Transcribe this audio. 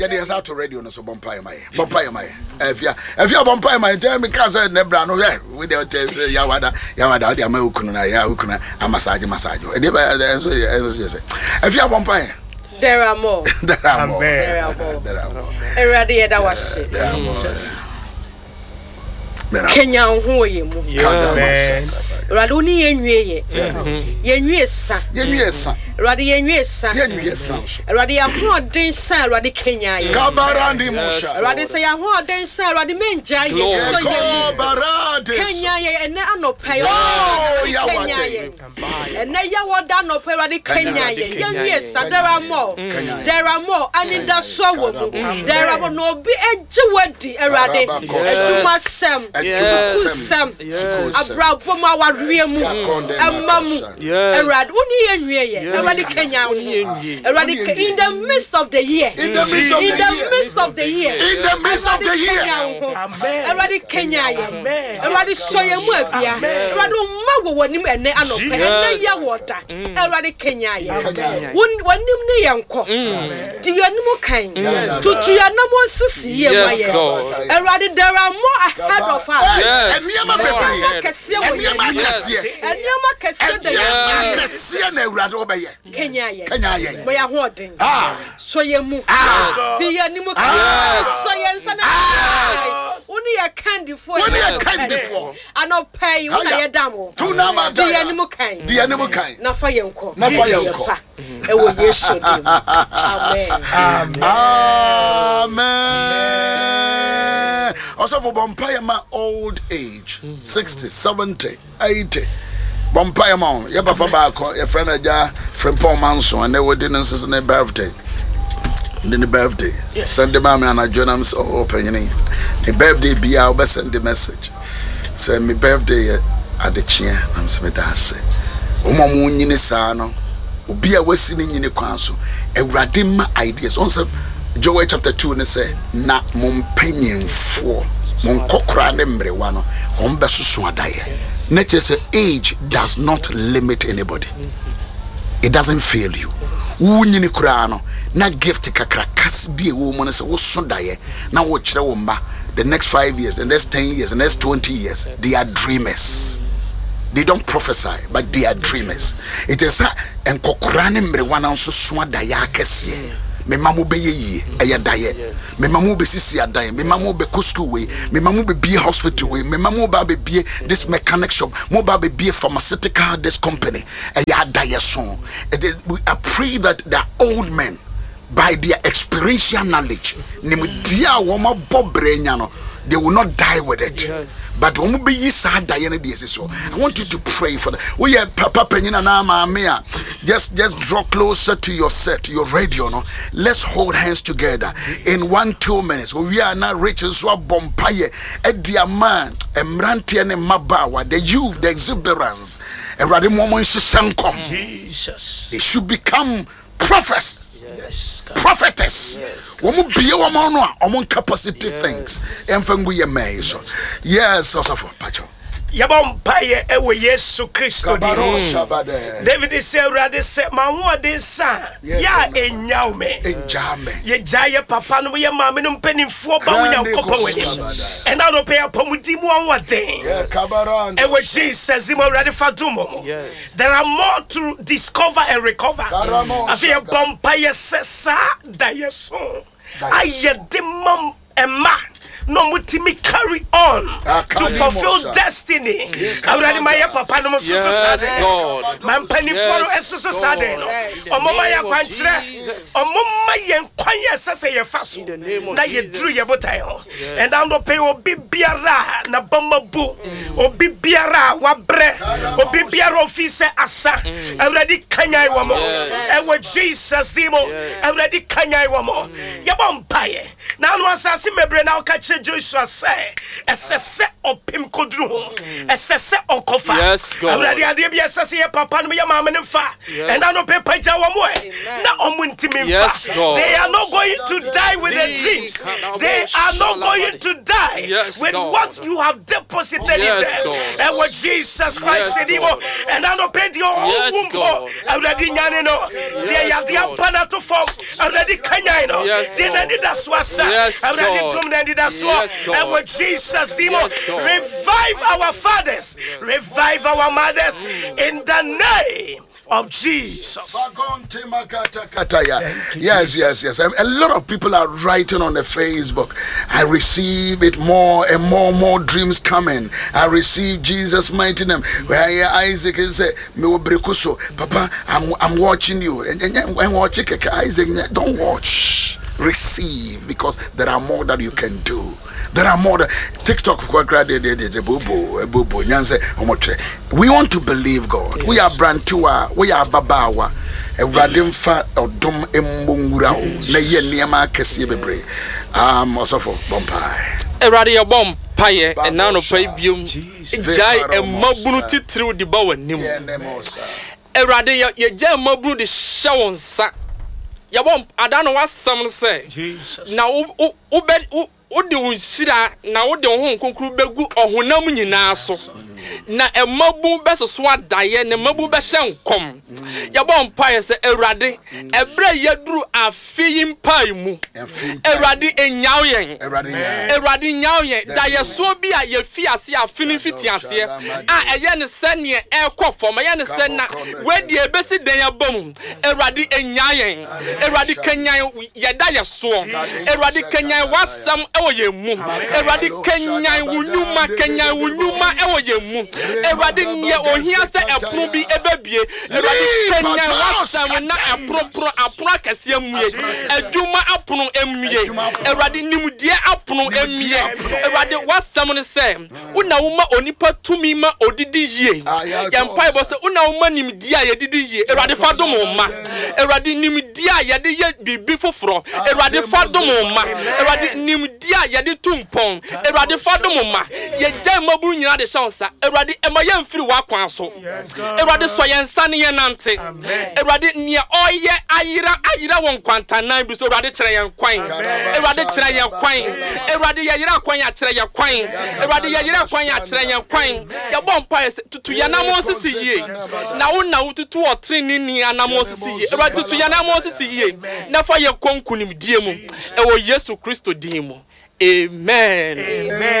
Yadi is out to radio no so bompire my. If you bompire my tell me cancer nebra no with the yawada the American ya ukuna a massage. If you bompire. There are more. There are more. Eradi that was it. Jesus. Kenya ho yemu. Raduni yenwie yenwie sa. Radi yenwie sa. Radi ya ho den sa radi Kenya ye. Kabarandi musha. Radi say ya ho den sa radi menja ye. So Kabarade. Kenya ye ene anopa ye. Kenya ye. Ene ya woda anopa radi Kenya ye. Yenwie sa there are more. There are more and that so wo. There are no be ejewadi erade. Ejuma sem. Sam Abraboma wa riemu amamu erad woni yenwie ye eradi Kenya eradi in the midst of the year in the midst of the year eradi Kenya ye eradi soyemu abia eradi mawo wonim ene anope ene ya water eradi Kenya ye wonim ne yenko di yanimu kan tutu yanamo sisi ye maye eradi there are more ahead of us. Yes. Eniema kese na Ewurade obeye. Kenya ye. Boy ahoden. So ye mu. Di ye nimu ka. So ye nsa na. Oni ye candy for. Ano pay wona ye damo. Di ye nimu kan. Na fa ye nko. E wo Yesu dim. Amen. Also for Bompire my old age, 60, 70, 80. Bompire man, your papa back, your friend friend Paul Manson, and they were dinner since their birthday. Then the birthday. Send the mammy and I join them so opening. The birthday be our best send the message. Send me birthday at the chair, I'm saying that's it. Umamun in sano, Ubia was sitting in the council, a radima ideas. Also, Joel chapter 2 and say, na mumpenyin for Monkokra nembrewano, ombesuswadaye. Nature says age does not limit anybody. It doesn't fail you. Unyini kurano, na gift kakrakasi be a woman say wosundaye, na watch the womba. The next 5 years, the next 10 years, the next 20 years, they are dreamers. They don't prophesy, but they are dreamers. It is and kokurane mrewana so swadaye akesi. Me mamu be ye aya daye me mamu be sisi adaye me mamu be school way me mamu be hospital way me mamu ba be this mechanic shop mo ba be pharmaceutical this company aya daye so I pray that the old men by their experiential knowledge nim dia wo ma bobrenya no they will not die with it. Yes. But I want you to pray for that. We have Papa Penina na Mia. Just draw closer to your set, your radio. No, let's hold hands together in 1-2 minutes. We are now reaching so bompaye edia man emranti and mabawa the youth, the exuberance. Jesus. They should become prophets. Yes. Prophetess. Womu biye womo no capacity things. Enfengu ye mezo. Yes, also for Pacho. Yabompaye ewe Yesu Kristo di. David say Urade say ma ho de sa ya enyaume. Ye jaye papa no ye maame no mpanimfo ba wo Nyankopon wani. And now no pay apomudi mu anwaden. Ewe Jesus zimo Urade fadumo. There are more to discover and recover. Afia bompaye sesa da yeso. Aye demam ema. No mutimi carry on to fulfill destiny. Already my papa no so sad. Man penny for so sad. Omoma ya kwantre. Omoma yen kwanya sese ye faso. Na ye dru ye botai ho. And am no pay obi biara na bamabu. Obi biara wabre. Obi biara office asa. Already kanyai wamo. And with Jesus demo. Already kanyai wamo. Yabompaye. Na no asase mebre na okachi say Joshua say esese opim kodru ho esese okofa yes God awurade ade bia esese ye papa no ye maame ne fa and I no paper ja wo mo na omuntimi fa they are not going to die with their dreams they are not going to die with what you have deposited in them and what Jesus Christ said and I no pay your own womb awurade nyane no they ya dia pana to form awurade kanya no they need that swasa awurade tum need that so and what Jesus revive our fathers revive our mothers in the name of Jesus. Yes. A lot of people are writing on the Facebook. I receive it more and more dreams coming. I receive Jesus' mighty name. Where Isaac is Papa, I'm watching you. And watching Isaac, don't watch. Receive, because there are more that you can do. There are more. TikTok for we want to believe God. We are Brantua, we are Babawa, a Radimfa or Dom Embungura, Naye Niama Kasibebre. Also for Bompai. A radio bomb pie and nano pay bium. Jai and Mabunuti through the bow and Nim. A radio, your jam Mabu the show sack. Ya bomb, I don't know what some say. Jesus. Now, Ode unshira na ode ho konkru begu ohunam nyina so na emabu beso so adaye na emabu be hyenkom ya bo mpae se Awurade ebre yaduru afiyim pai mu Awurade enyaw yen Awurade nyaw yen da ye so bi a ye fi ase afini fiti ase a eye ne sene ekofom eye ne sene wedi ebesi den ya bom Awurade enyaw yen Awurade kanyan ye da ye so Awurade kanyan wasam Yemu, Eradi Kenyan Wunyuma, Yemu, Eradi Nia or here say a probi ebebie, Eradi Kenyan Wasam na a procasium, a Juma apron emye, Eradi Nimudia apron emye, Eradi was someone say, Una Uma onipa tumima or did ye, Yampai was Una Uma Nimdia, ye did ye, Eradi Fadomoma, Eradi Nimdia, ye be before fro, Eradi Fadomoma, Eradi Nimdia. Yadi tumpon Erade fadomoma ye jam mabu nyina de chance Erade emaye mfiri wa kwan so Erade so ye nsane ye nante Erade ne oye ayira won kwantanan bi so Erade kire ye kwan Erade kire ye kwan Erade ye yira kwan ya kire ye kwan Erade ye yira kwan ya kire ye kwan ye bom pa tutu ya namo sisi ye na wona wututu o trinini anamo sisi ye Erade tutu ya namo sisi ye na fa ye konkunim die mu e wo Yesu Kristo din mu. Amen.